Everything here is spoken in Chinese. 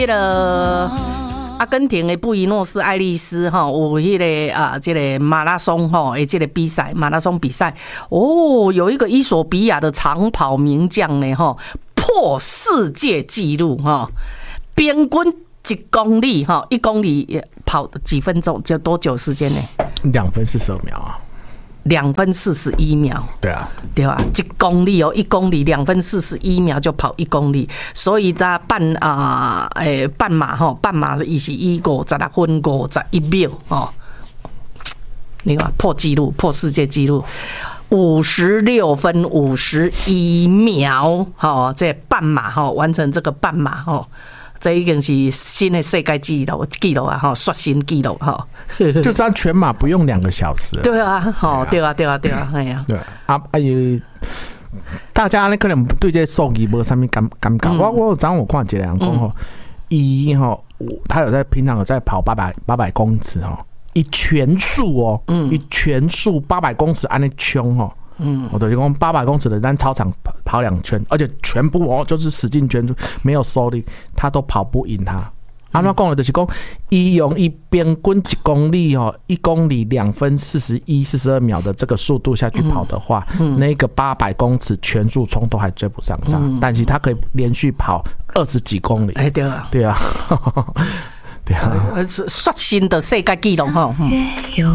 这个阿根廷的布宜诺斯艾利斯哈，有迄个这个马拉松哈，这个比赛，马拉松比赛哦，有一个伊索比亚的长跑名将呢哈，破世界纪录哈，平均1公里哈，1公里跑几分钟？就多久时间呢 ？2分42秒啊。 2分41秒， 对啊， 对吧？1公里哦，1公里2分41秒就跑1公里，所以他半马哈，半马是56分51秒哦。你看破纪录，破世界纪录，56分51秒，哈，这半马哈，完成这个半马哈。这已经是新的世界纪录啊！哈，刷新纪录哈。 就这样全马不用2个小时。 对啊，好，对啊，哎呀， 对啊，大家呢可能对这数字没什么感觉。我昨我看一个人讲吼，他有在平常有在跑800公尺吼，以全速哦，以全速800公尺按那冲吼。我就是讲800公尺的咱操场跑2圈，而且全部哦就是使劲捐出，没有收力，他都跑不赢他。安怎讲的就是讲，伊用一平均1公里哦，1公里2分42秒的这个速度下去跑的话，那个800公尺全速冲都还追不上他，但是他可以连续跑20几公里。 哎，对啊， 对啊，对啊， 刷新的世界纪录哈。